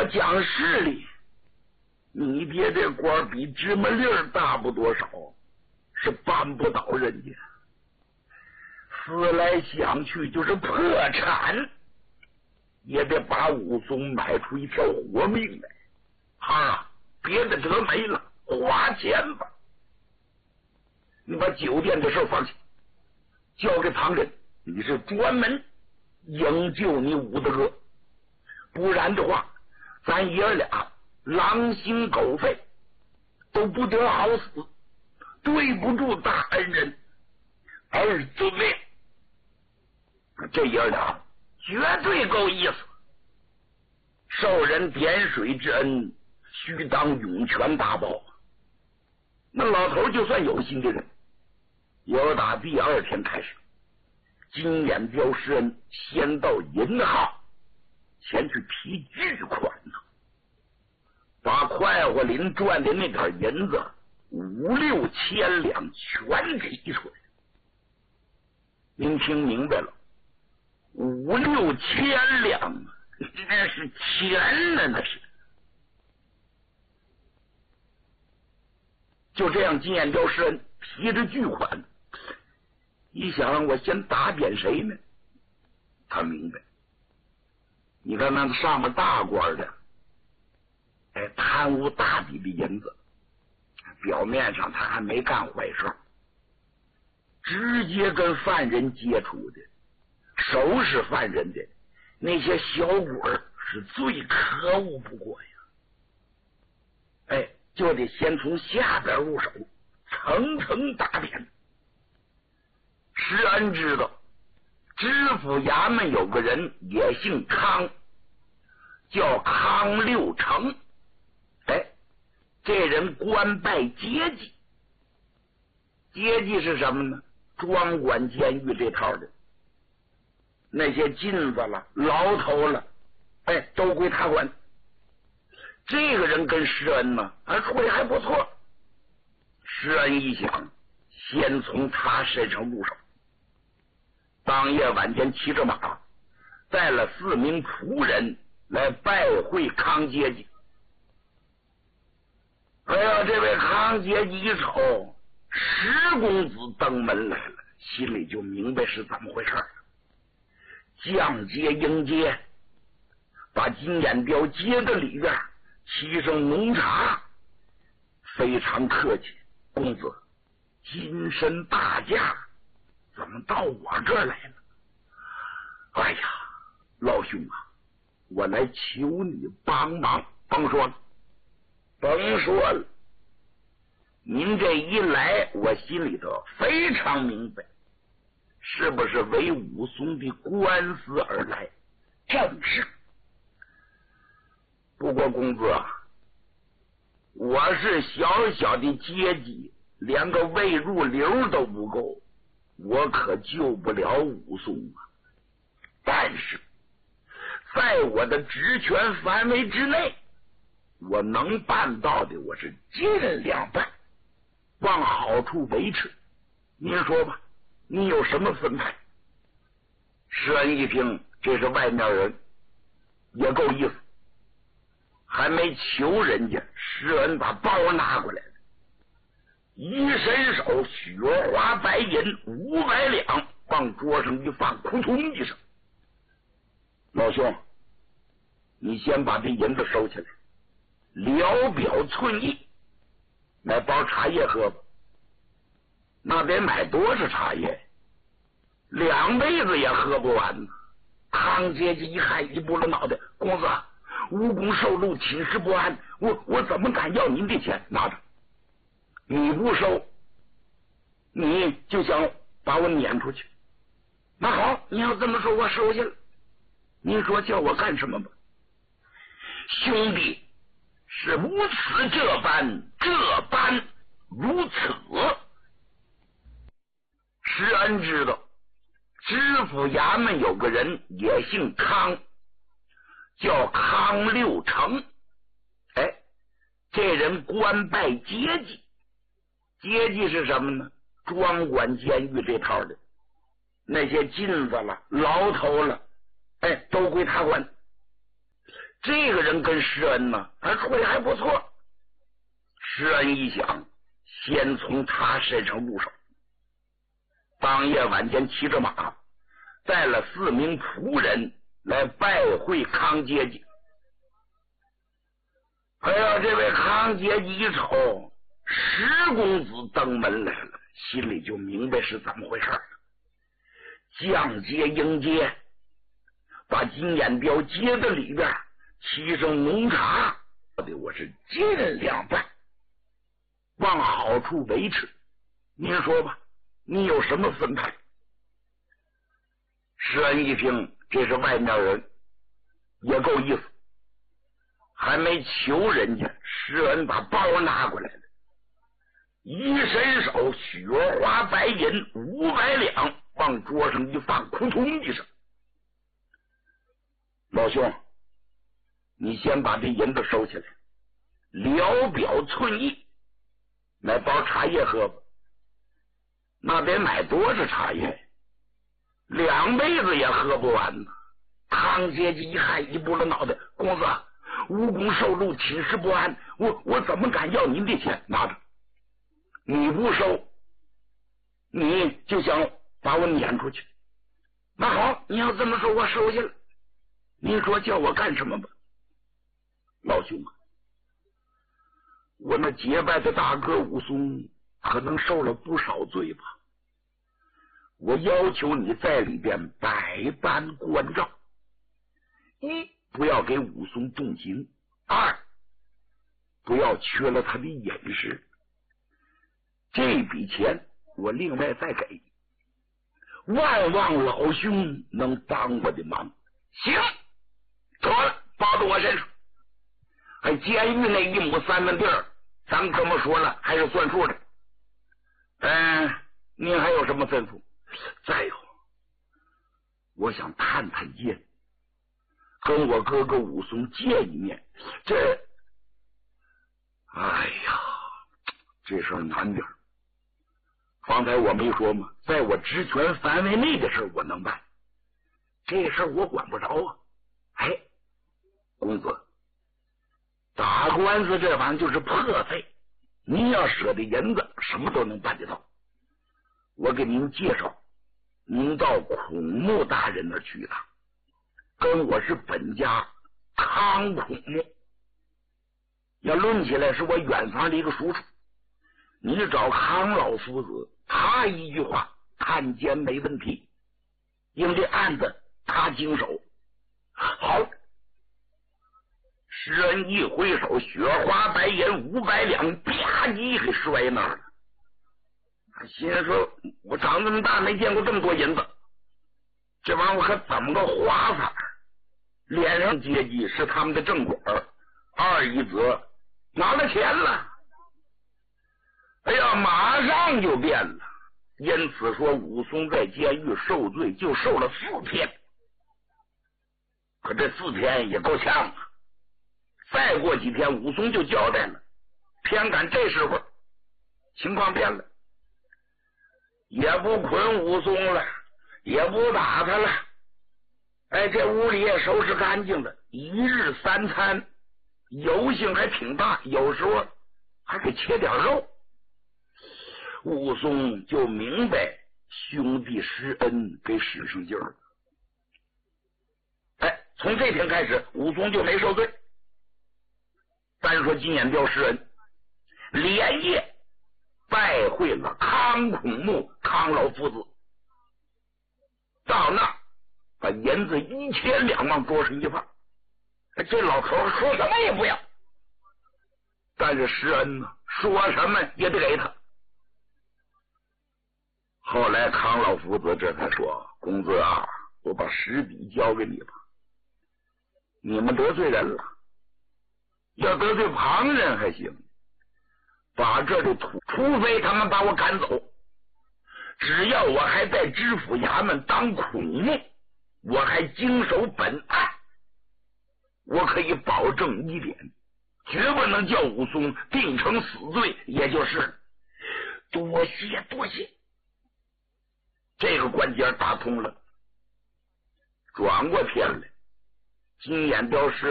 要讲势力，你爹这官比芝麻粒儿大不多少，是办不倒人家。思来想去，就是破产，也得把武松买出一条活命来。啊，别的辙没了，花钱吧。你把酒店的事放下，交给旁人，你是专门营救你武大哥，不然的话，咱爷俩狼心狗肺，都不得好死，对不住大恩人，儿子命。这爷俩绝对够意思，受人点水之恩，须当涌泉大报。那老头就算有心的人，由打第二天开始，金眼彪施恩先到银行前去提巨款呢，把快活林赚的那点银子5、6千两全提出来。您听明白了，5、6千两，那是钱呢，那是。就这样，金眼彪施恩提着巨款，一想，我先打扁谁呢？他明白，你看那上面大官的，贪污大笔的银子，表面上他还没干坏事，直接跟犯人接触的，收拾犯人的那些小鬼是最可恶不过呀。就得先从下边入手，层层打扁。施恩知道知府衙门有个人也姓康，叫康六成。这人官拜阶级，阶级是什么呢？专管监狱这套的，那些金子了、牢头了，都归他管。这个人跟施恩呢，处理还不错。施恩一想，先从他身上入手。当夜晚间，骑着马，带了4名仆人来拜会康阶级。这位康阶级一瞅石公子登门来了，心里就明白是怎么回事了。降阶迎接，把金眼彪接到里院，沏上浓茶，非常客气。公子，金身大驾，怎么到我这儿来了？哎呀，老兄啊，我来求你帮忙。甭说了，甭说了，您这一来，我心里头非常明白，是不是为武松的官司而来？正是。不过公子啊，我是小小的阶级，连个未入流都不够，我可救不了武松啊。但是在我的职权范围之内，我能办到的，我是尽量办，往好处维持。您说吧，你有什么分派？施恩一听，这是外面人，也够意思。还没求人家，施恩把包拿过来了，一伸手，雪花白银500两往桌上一放，扑通一声。老兄，你先把这银子收起来，聊表寸意，买包茶叶喝吧。那得买多少茶叶？2辈子也喝不完呢。康阶级一看，一拨了脑袋，公子，无功受禄，寝食不安，我怎么敢要您的钱？拿着，你不收，你就想把我撵出去。那好，你要这么说，我收下了。您说叫我干什么吧？兄弟，是如此这般如此。施恩知道知府衙门有个人也姓康，叫康六成。这人官拜阶级，阶级是什么呢？专管监狱这套的，那些金子了、牢头了，都归他管。 这个人跟施恩呢，处理还不错。施恩一想，先从他身上入手。当夜晚间骑着马，带了4名仆人来拜会康阶级。哎呀，这位康阶级一瞅石公子登门来了，心里就明白是怎么回事了。降阶迎接，把金眼镖接在里边，沏上浓茶，我是尽量办，往好处维持。您说吧，你有什么分派？施恩一听这是外面人，也够意思，还没求人家，施恩把包拿过来了，一伸手，雪花白银500两往桌上一放，扑通一声。老兄，你先把这银子收起来，聊表寸意，买包茶叶喝吧。那得买多少茶叶？2辈子也喝不完呢。康阶级一看，一拨了脑袋，公子，无功受禄，寝食不安，我怎么敢要您的钱？拿着，你不收，你就想把我撵出去。那好，你要这么说，我收下了。你说叫我干什么吧？老兄啊，我那结拜的大哥武松可能受了不少罪吧。我要求你在里边百般关照：一，不要给武松动刑；二，不要缺了他的饮食。这笔钱我另外再给，万望老兄能帮我的忙。行，得了，包到我身上。监狱那1亩3分地儿，咱们这么说了还是算数的。您还有什么吩咐？再有，我想探探监，跟我哥哥武松见一面。哎呀，这事儿难点。方才我没说吗？在我职权范围内的事我能办，这事我管不着啊。公子，打官司这玩意就是破费，您要舍得银子，什么都能办得到。我给您介绍，您到孔目大人那儿去一趟，跟我是本家康孔目，要论起来是我远房的一个叔叔。你找康老夫子，他一句话，探监没问题，因为这案子他经手。好，施恩一挥手，雪花白银500两，吧唧给摔那儿了。他心说，我长这么大没见过这么多银子，这玩意儿我可怎么个花法？脸上阶级是他们的正管，二一则拿了钱了，哎呀，马上就变了。因此说，武松在监狱受罪就受了4天，可这4天也够呛啊。再过几天，武松就交代了，偏赶这时候情况变了，也不捆武松了，也不打他了，这屋里也收拾干净了，1日3餐，油性还挺大，有时候还给切点肉。武松就明白兄弟施恩给使上劲儿了。从这天开始，武松就没受罪。单说金眼镖施恩，连夜拜会了康孔目康老夫子，到那把银子1000两往桌上一放，这老头说什么也不要，但是施恩呢，说什么也得给他。后来康老夫子这才说：公子啊，我把实底交给你吧，你们得罪人了，要得罪旁人还行，把这里除非他们把我赶走，只要我还在知府衙门当孔目，我还经手本案，我可以保证一点，绝不能叫武松定成死罪，也就是多谢多谢。这个关节打通了，转过天来，金眼镖施